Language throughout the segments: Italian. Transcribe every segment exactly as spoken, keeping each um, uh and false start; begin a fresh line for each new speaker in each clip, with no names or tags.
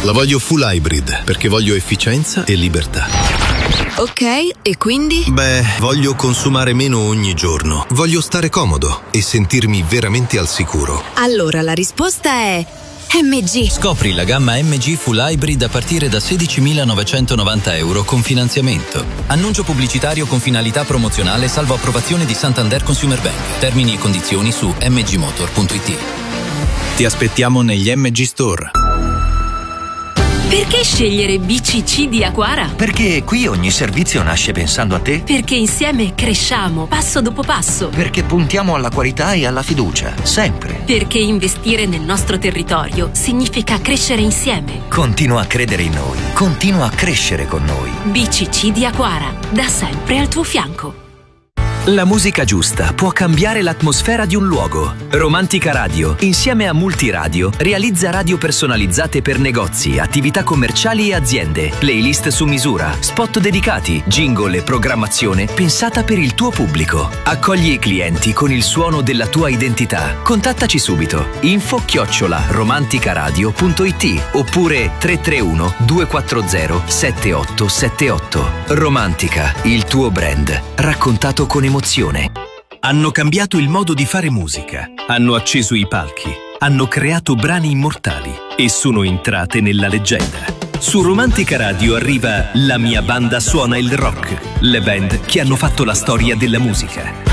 La voglio full hybrid perché voglio efficienza e libertà.
Ok, e quindi?
Beh, voglio consumare meno ogni giorno. Voglio stare comodo e sentirmi veramente al sicuro.
Allora la risposta è M G.
Scopri la gamma M G Full Hybrid a partire da sedicimilanovecentonovanta euro con finanziamento. Annuncio pubblicitario con finalità promozionale salvo approvazione di Santander Consumer Bank. Termini e condizioni su m g motor punto i t.
Ti aspettiamo negli M G Store.
Perché scegliere B C C di Aquara?
Perché qui ogni servizio nasce pensando a te.
Perché insieme cresciamo passo dopo passo.
Perché puntiamo alla qualità e alla fiducia, sempre.
Perché investire nel nostro territorio significa crescere insieme.
Continua a credere in noi, continua a crescere con noi.
B C C di Aquara, da sempre al tuo fianco.
La musica giusta può cambiare l'atmosfera di un luogo. Romantica Radio, insieme a Multiradio, realizza radio personalizzate per negozi, attività commerciali e aziende, playlist su misura, spot dedicati, jingle e programmazione pensata per il tuo pubblico. Accogli i clienti con il suono della tua identità. Contattaci subito. info chiocciola romanticaradio punto i t oppure tre tre uno due quattro zero sette otto sette otto. Romantica, il tuo brand, raccontato con emozione.
Hanno cambiato il modo di fare musica, hanno acceso i palchi, hanno creato brani immortali e sono entrate nella leggenda. Su Romantica Radio arriva La mia banda suona il rock, le band che hanno fatto la storia della musica.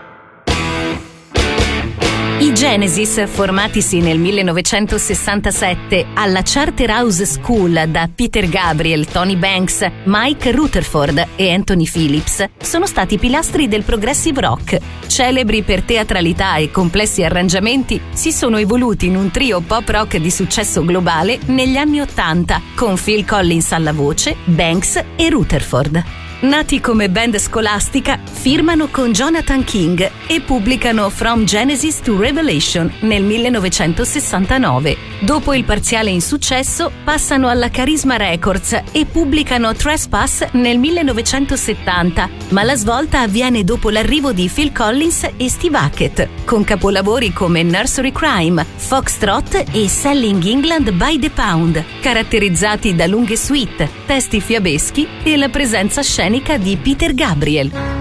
I Genesis, formatisi nel millenovecentosessantasette alla Charterhouse School da Peter Gabriel, Tony Banks, Mike Rutherford e Anthony Phillips, sono stati pilastri del progressive rock. Celebri per teatralità e complessi arrangiamenti, si sono evoluti in un trio pop rock di successo globale negli anni Ottanta, con Phil Collins alla voce, Banks e Rutherford. Nati come band scolastica, firmano con Jonathan King e pubblicano From Genesis to Revelation nel millenovecentosessantanove. Dopo il parziale insuccesso, passano alla Charisma Records e pubblicano Trespass nel millenovecentosettanta, ma la svolta avviene dopo l'arrivo di Phil Collins e Steve Hackett, con capolavori come Nursery Crime, Foxtrot e Selling England by the Pound, caratterizzati da lunghe suite, testi fiabeschi e la presenza scenica di Peter Gabriel.